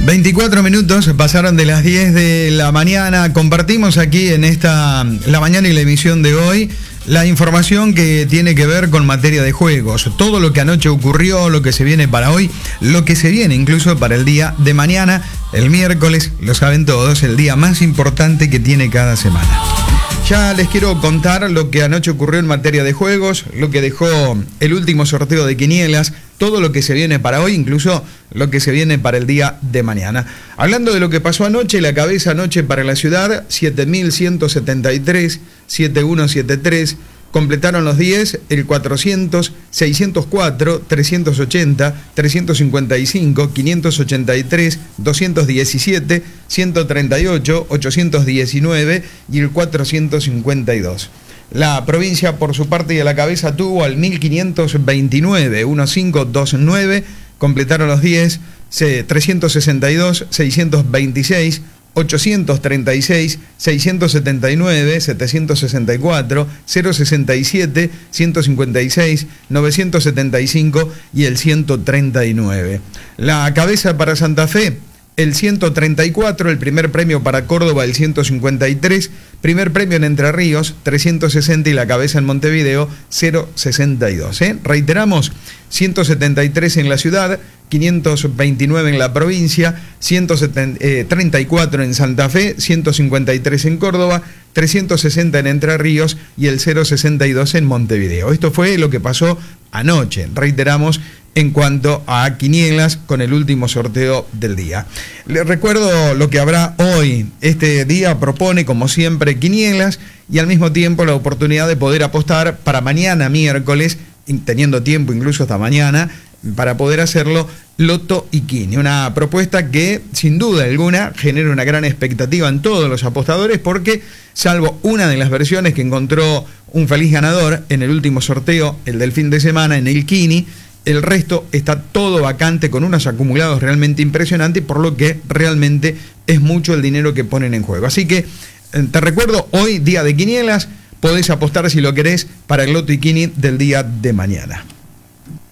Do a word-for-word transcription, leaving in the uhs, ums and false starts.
veinticuatro minutos pasaron de las diez de la mañana. Compartimos aquí en esta La Mañana y la emisión de hoy la información que tiene que ver con materia de juegos. Todo lo que anoche ocurrió, lo que se viene para hoy, lo que se viene incluso para el día de mañana, el miércoles, lo saben todos, el día más importante que tiene cada semana. Ya les quiero contar lo que anoche ocurrió en materia de juegos, lo que dejó el último sorteo de quinielas, todo lo que se viene para hoy, incluso lo que se viene para el día de mañana. Hablando de lo que pasó anoche, la cabeza anoche para la ciudad, siete mil ciento setenta y tres, siete mil ciento setenta y tres, completaron los diez, el cuatrocientos, seiscientos cuatro, trescientos ochenta, trescientos cincuenta y cinco, quinientos ochenta y tres, doscientos diecisiete, ciento treinta y ocho, ochocientos diecinueve y el cuatrocientos cincuenta y dos. La provincia, por su parte, y a la cabeza tuvo al mil quinientos veintinueve, mil quinientos veintinueve, completaron los diez, trescientos sesenta y dos, seiscientos veintiséis, ochocientos treinta y seis, seiscientos setenta y nueve, setecientos sesenta y cuatro, cero sesenta y siete, ciento cincuenta y seis, novecientos setenta y cinco y el ciento treinta y nueve. La cabeza para Santa Fe, el ciento treinta y cuatro, el primer premio para Córdoba, el ciento cincuenta y tres, primer premio en Entre Ríos, trescientos sesenta y la cabeza en Montevideo, cero sesenta y dos. ¿eh? Reiteramos, ciento setenta y tres en la ciudad, quinientos veintinueve en la provincia, ciento treinta y cuatro en Santa Fe, ciento cincuenta y tres en Córdoba, trescientos sesenta en Entre Ríos y el cero sesenta y dos en Montevideo. Esto fue lo que pasó anoche, reiteramos, en cuanto a quinielas con el último sorteo del día. Les recuerdo lo que habrá hoy. Este día propone, como siempre, quinielas y al mismo tiempo la oportunidad de poder apostar para mañana miércoles, teniendo tiempo incluso hasta mañana, para poder hacerlo, Loto y Quini. Una propuesta que, sin duda alguna, genera una gran expectativa en todos los apostadores porque, salvo una de las versiones que encontró un feliz ganador en el último sorteo, el del fin de semana, en el Quini, el resto está todo vacante con unos acumulados realmente impresionantes, por lo que realmente es mucho el dinero que ponen en juego. Así que, te recuerdo, hoy, día de quinielas, podés apostar si lo querés para el Loto y Quini del día de mañana.